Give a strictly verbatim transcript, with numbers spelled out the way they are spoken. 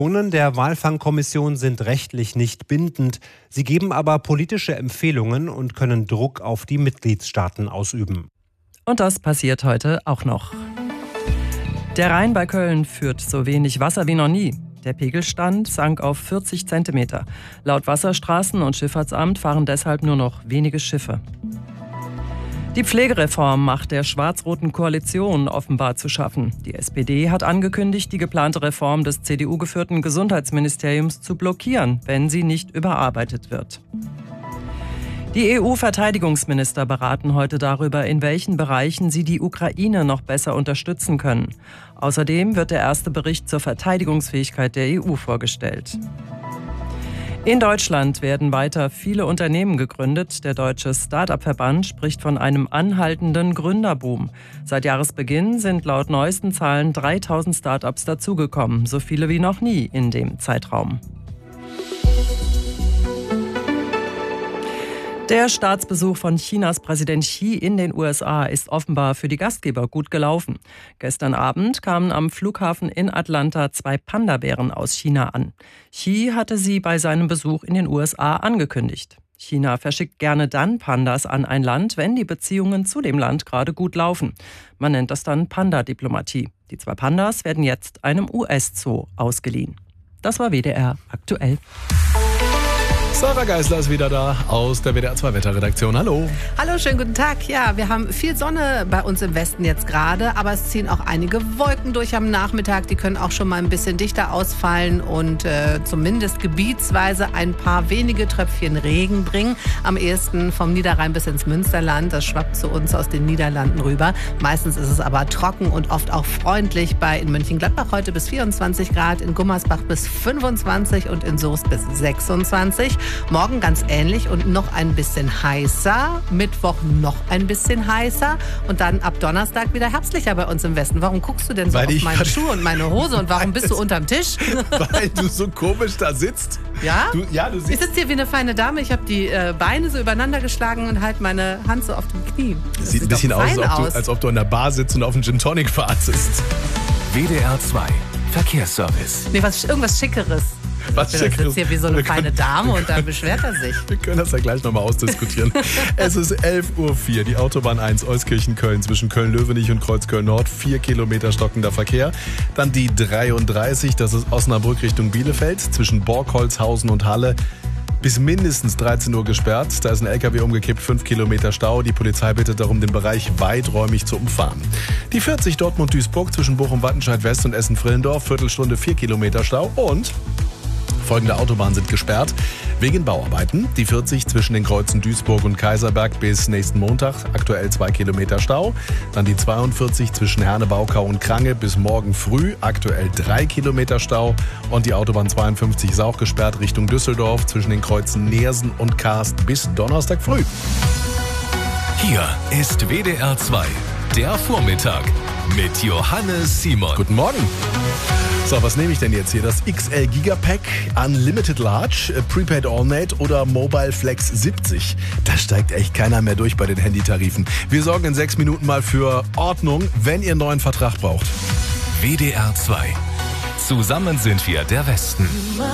Sanktionen der Walfangkommission sind rechtlich nicht bindend. Sie geben aber politische Empfehlungen und können Druck auf die Mitgliedstaaten ausüben. Und das passiert heute auch noch. Der Rhein bei Köln führt so wenig Wasser wie noch nie. Der Pegelstand sank auf vierzig Zentimeter. Laut Wasserstraßen- und Schifffahrtsamt fahren deshalb nur noch wenige Schiffe. Die Pflegereform macht der schwarz-roten Koalition offenbar zu schaffen. Die S P D hat angekündigt, die geplante Reform des C D U-geführten Gesundheitsministeriums zu blockieren, wenn sie nicht überarbeitet wird. Die E U-Verteidigungsminister beraten heute darüber, in welchen Bereichen sie die Ukraine noch besser unterstützen können. Außerdem wird der erste Bericht zur Verteidigungsfähigkeit der E U vorgestellt. In Deutschland werden weiter viele Unternehmen gegründet. Der Deutsche Start-up-Verband spricht von einem anhaltenden Gründerboom. Seit Jahresbeginn sind laut neuesten Zahlen dreitausend Start-ups dazugekommen, so viele wie noch nie in dem Zeitraum. Der Staatsbesuch von Chinas Präsident Xi in den U S A ist offenbar für die Gastgeber gut gelaufen. Gestern Abend kamen am Flughafen in Atlanta zwei Panda-Bären aus China an. Xi hatte sie bei seinem Besuch in den U S A angekündigt. China verschickt gerne dann Pandas an ein Land, wenn die Beziehungen zu dem Land gerade gut laufen. Man nennt das dann Panda-Diplomatie. Die zwei Pandas werden jetzt einem U S-Zoo ausgeliehen. Das war W D R aktuell. Sarah Geisler ist wieder da aus der W D R zwei Wetterredaktion. Hallo. Hallo, schönen guten Tag. Ja, wir haben viel Sonne bei uns im Westen jetzt gerade, aber es ziehen auch einige Wolken durch am Nachmittag. Die können auch schon mal ein bisschen dichter ausfallen und äh, zumindest gebietsweise ein paar wenige Tröpfchen Regen bringen. Am ehesten vom Niederrhein bis ins Münsterland. Das schwappt zu uns aus den Niederlanden rüber. Meistens ist es aber trocken und oft auch freundlich. Bei in Mönchengladbach heute bis vierundzwanzig Grad, in Gummersbach bis fünfundzwanzig und in Soest bis sechsundzwanzig. Morgen ganz ähnlich und noch ein bisschen heißer. Mittwoch noch ein bisschen heißer. Und dann ab Donnerstag wieder herbstlicher bei uns im Westen. Warum guckst du denn so Weil auf ich meine Schuhe und meine Hose? Und warum bist du unterm Tisch? Weil du so komisch da sitzt. Ja? Du, ja, du Ich siehst. sitze hier wie eine feine Dame. Ich habe die äh, Beine so übereinander geschlagen und halte meine Hand so auf dem Knie. Das Sieht ein bisschen doch aus, fein als ob, aus. du, als ob du an der Bar sitzt und auf einen Gin Tonic wartest. W D R zwei Verkehrsservice. Nee, was, irgendwas Schickeres. Was Ich bin Schickeres. jetzt hier wie so eine Wir können- feine Dame und dann beschwert er sich. Wir können das ja gleich nochmal ausdiskutieren. Es ist elf Uhr vier, die Autobahn eins Euskirchen-Köln zwischen Köln-Löwenich und Kreuzköln-Nord. Vier Kilometer stockender Verkehr. Dann die dreiunddreißig, das ist Osnabrück Richtung Bielefeld zwischen Borgholzhausen und Halle. Bis mindestens dreizehn Uhr gesperrt. Da ist ein L K W umgekippt, fünf Kilometer Stau. Die Polizei bittet darum, den Bereich weiträumig zu umfahren. Die vierzig Dortmund-Duisburg zwischen Bochum-Wattenscheid-West und Essen-Frillendorf. Viertelstunde, vier Kilometer Stau. Und folgende Autobahnen sind gesperrt wegen Bauarbeiten. Die vierzig zwischen den Kreuzen Duisburg und Kaiserberg bis nächsten Montag, aktuell zwei Kilometer Stau. Dann die zweiundvierzig zwischen Herne-Baukau und Krange bis morgen früh, aktuell drei Kilometer Stau. Und die Autobahn zweiundfünfzig ist auch gesperrt Richtung Düsseldorf zwischen den Kreuzen Neersen und Karst bis Donnerstag früh. Hier ist W D R zwei, der Vormittag mit Johannes Simon. Guten Morgen. So, was nehme ich denn jetzt hier? Das X L Gigapack Unlimited Large, äh, Prepaid All-Night oder Mobile Flex siebzig? Da steigt echt keiner mehr durch bei den Handytarifen. Wir sorgen in sechs Minuten mal für Ordnung, wenn ihr einen neuen Vertrag braucht. W D R zwei. Zusammen sind wir der Westen.